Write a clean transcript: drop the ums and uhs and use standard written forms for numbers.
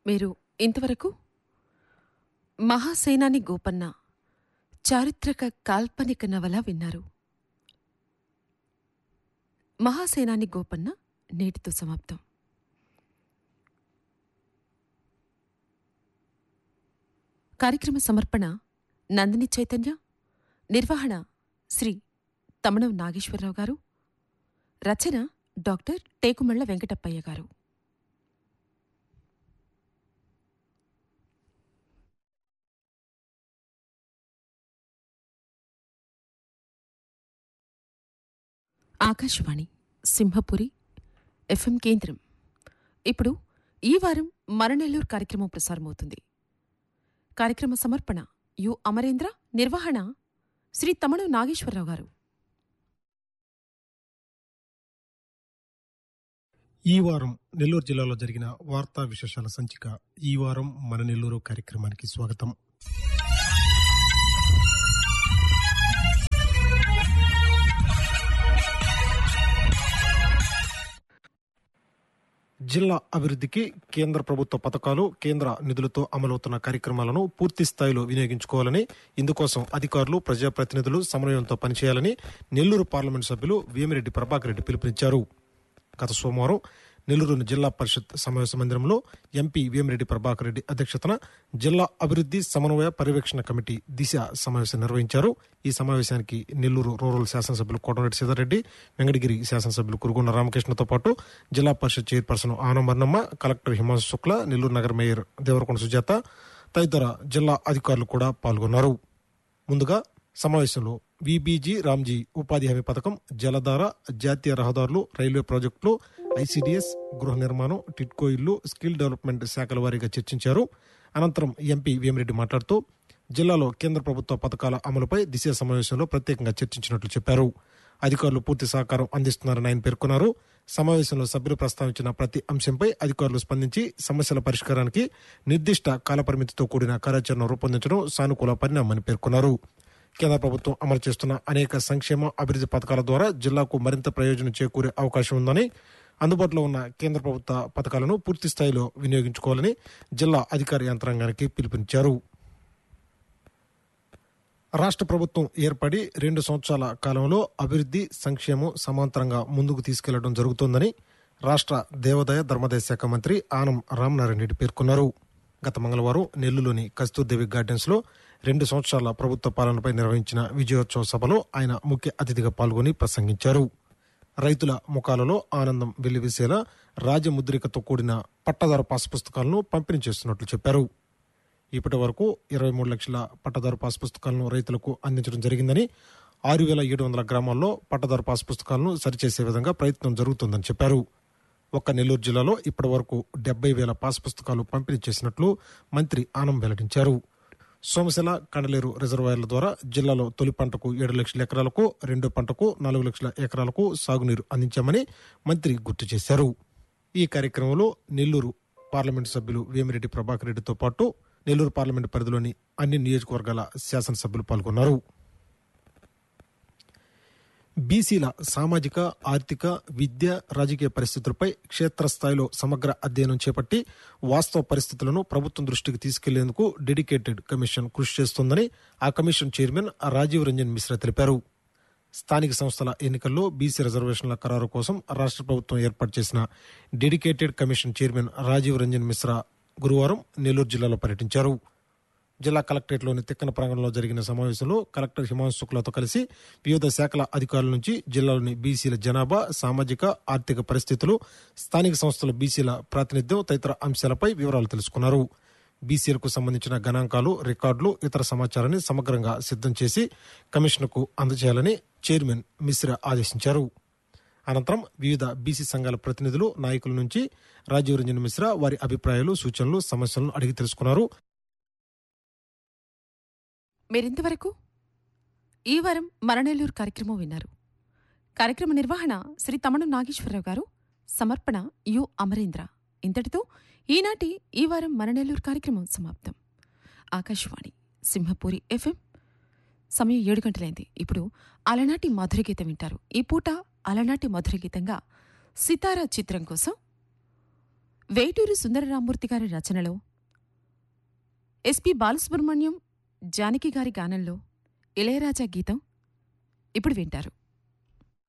మీరు ఇంతవరకు మహాసేనాని గోపన్న చారిత్రక కాల్పనిక నవల విన్నారు. మహాసేనాని గోపన్న నేటితో సమాప్తం. కార్యక్రమ సమర్పణ నందిని చైతన్య, నిర్వహణ శ్రీ తమణం నాగేశ్వరరావు గారు, రచన డాక్టర్ టేకుమళ్ల వెంకటప్పయ్య గారు. ఆకాశవాణి సింహపురి ఎఫ్ఎం కేంద్రం. ఇప్పుడు ఈ వారం మరనెల్లూరు కార్యక్రమం ప్రసారమవుతుంది. కార్యక్రమ సమర్పణ యు అమరేంద్ర, నిర్వహణ శ్రీ తమణం నాగేశ్వరరావు గారు. ఈ వారం నెల్లూరు జిల్లాలో జరిగిన వార్తా విశేషాల సంచిక ఈ వారం మన నెల్లూరు కార్యక్రమానికి స్వాగతం. జిల్లా అభివృద్ధికి కేంద్ర ప్రభుత్వ పథకాలు, కేంద్ర నిధులతో అమలవుతున్న కార్యక్రమాలను పూర్తి స్థాయిలో వినియోగించుకోవాలని, ఇందుకోసం అధికారులు, ప్రజాప్రతినిధులు సమన్వయంతో పనిచేయాలని నెల్లూరు పార్లమెంటు సభ్యులు వేమిరెడ్డి ప్రభాకర్ రెడ్డి పిలుపునిచ్చారు. గత సోమవారం నెల్లూరులోని జిల్లా పరిషత్ సమావేశ మందిరంలో ఎంపీ వేమిరెడ్డి ప్రభాకర్ రెడ్డి అధ్యక్షతన జిల్లా అభివృద్ధి సమన్వయ పర్యవేక్షణ కమిటీ దిశ సమావేశం నిర్వహించారు. ఈ సమావేశానికి నెల్లూరు రూరల్ శాసనసభ్యులు కోటమిరెడ్డి సీతారెడ్డి, వెంకటగిరి శాసనసభ్యులు కురుగుండ రామకృష్ణతో పాటు జిల్లా పరిషత్ చైర్పర్సన్ ఆనంబర్ణమ్మ, కలెక్టర్ హిమాంశు శుక్ల, నెల్లూరు నగర మేయర్ దేవరకొండ సుజాత తదితర జిల్లా అధికారులు కూడా పాల్గొన్నారు. ముందుగా సమావేశంలో విబీజీ రామ్జీ ఉపాధి హామీ పథకం, జలధార, జాతీయ రహదారులు, రైల్వే ప్రాజెక్టులు, ఐసీడీఎస్, గృహ నిర్మాణం, టిట్కో ఇల్లు, స్కిల్ డెవలప్మెంట్ శాఖల వారీగా చర్చించారు. అనంతరం ఎంపీ వేమిరెడ్డి మాట్లాడుతూ జిల్లాలో కేంద్ర ప్రభుత్వ పథకాల అమలుపై దిశ సమావేశంలో ప్రత్యేకంగా చర్చించినట్లు చెప్పారు. అధికారులు పూర్తి సహకారం అందిస్తున్నారని ఆయన పేర్కొన్నారు. సమావేశంలో సభ్యులు ప్రస్తావించిన ప్రతి అంశంపై అధికారులు స్పందించి సమస్యల పరిష్కారానికి నిర్దిష్ట కాలపరిమితితో కూడిన కార్యాచరణ రూపొందించడం సానుకూల పరిణామని పేర్కొన్నారు. కేంద్ర ప్రభుత్వం అమలు చేస్తున్న అనేక సంక్షేమ అభివృద్ధి పథకాల ద్వారా జిల్లాకు మరింత ప్రయోజనం చేకూరే అవకాశం ఉందని, అందుబాటులో ఉన్న కేంద్ర ప్రభుత్వ పథకాలను పూర్తి స్థాయిలో వినియోగించుకోవాలని జిల్లా అధికార యంత్రాంగానికి పిలుపునిచ్చారు. రాష్ట్ర ప్రభుత్వం ఏర్పడి 2 సంవత్సరాల కాలంలో అభివృద్ధి, సంక్షేమం సమాంతరంగా ముందుకు తీసుకెళ్లడం జరుగుతోందని రాష్ట్ర దేవాదాయ ధర్మాదాయ శాఖ మంత్రి ఆనం రామనారాయణ రెడ్డి పేర్కొన్నారు. గత మంగళవారం నెల్లూరులోని కస్తూర్దేవి గార్డెన్స్ లో 2 సంవత్సరాల ప్రభుత్వ పాలనపై నిర్వహించిన విజయోత్సవ సభలో ఆయన ముఖ్య అతిథిగా పాల్గొని ప్రసంగించారు. రైతుల ముఖాలలో ఆనందం వెల్లివిసేలా రాజముద్రికతో కూడిన పట్టాదారు పాస్ పుస్తకాలను పంపిణీ చేస్తున్నట్లు చెప్పారు. ఇప్పటి వరకు 23 లక్షల పట్టాదారు పాస్ పుస్తకాలను రైతులకు అందించడం జరిగిందని, 6,700 గ్రామాల్లో పట్టాదారు పాస్ పుస్తకాలను సరిచేసే విధంగా ప్రయత్నం జరుగుతుందని చెప్పారు. ఒక్క నెల్లూరు జిల్లాలో ఇప్పటి వరకు 70,000 పాస్ పుస్తకాలు పంపిణీ చేసినట్లు మంత్రి ఆనం వెల్లడించారు. సోమశిల, కండలేరు రిజర్వాయర్ల ద్వారా జిల్లాలో తొలి పంటకు 7 లక్షల ఎకరాలకు, రెండో పంటకు 4 లక్షల ఎకరాలకు సాగునీరు అందించామని మంత్రి గుర్తు చేశారు. ఈ కార్యక్రమంలో నెల్లూరు పార్లమెంటు సభ్యులు వేమిరెడ్డి ప్రభాకర్ రెడ్డితో పాటు నెల్లూరు పార్లమెంటు పరిధిలోని అన్ని నియోజకవర్గాల శాసనసభ్యులు పాల్గొన్నారు. బీసీల సామాజిక, ఆర్థిక, విద్య, రాజకీయ పరిస్థితులపై క్షేత్రస్థాయిలో సమగ్ర అధ్యయనం చేపట్టి వాస్తవ పరిస్థితులను ప్రభుత్వం దృష్టికి తీసుకెళ్లేందుకు డెడికేటెడ్ కమిషన్ కృషి చేస్తోందని ఆ కమిషన్ చైర్మన్ రాజీవ్ రంజన్ మిశ్రా తెలిపారు. స్థానిక సంస్థల ఎన్నికల్లో బీసీ రిజర్వేషన్ల ఖరారు కోసం రాష్ట్ర ప్రభుత్వం ఏర్పాటు చేసిన dedicated commission chairman Rajiv Ranjan Mishra గురువారం నెల్లూరు జిల్లాలో పర్యటించారు. జిల్లా కలెక్టరేట్లోని తిక్కన ప్రాంగణంలో జరిగిన సమావేశంలో కలెక్టర్ హిమాంశు శుక్లతో కలిసి వివిధ శాఖల అధికారుల నుంచి జిల్లాలోని బీసీల జనాభా, సామాజిక, ఆర్థిక పరిస్థితులు, స్థానిక సంస్థల బీసీల ప్రాతినిధ్యం తదితర అంశాలపై వివరాలు తెలుసుకున్నారు. బీసీలకు సంబంధించిన గణాంకాలు, రికార్డులు, ఇతర సమాచారాన్ని సమగ్రంగా సిద్ధం చేసి కమిషన్కు అందజేయాలని చైర్మన్ మిశ్రా ఆదేశించారు. అనంతరం వివిధ బీసీ సంఘాల ప్రతినిధులు, నాయకుల నుంచి రాజీవ్ రంజన్ మిశ్రా వారి అభిప్రాయాలు, సూచనలు, సమస్యలను అడిగి తెలుసుకున్నారు. మీరింతవరకు ఈ వారం మరనెల్లూరు కార్యక్రమం విన్నారు. కార్యక్రమ నిర్వహణ శ్రీ తమణం నాగేశ్వరరావు గారు, సమర్పణ యు అమరేంద్ర. ఇంతటితో ఈనాటి ఈ వారం మరనెల్లూరు కార్యక్రమం సమాప్తం. ఆకాశవాణి సింహపురి ఎఫ్ఎం. సమయం 7 గంటలైంది. ఇప్పుడు అలనాటి మధుర గీతం వింటారు. ఈ పూట అలనాటి మధుర గీతంగా సితారా చిత్రం కోసం వేటూరి సుందరరామూర్తి గారి రచనలో, ఎస్పి బాలసుబ్రహ్మణ్యం, జానకి గారి గానంలో ఇళయరాజా గీతం ఇప్పుడు వింటారు.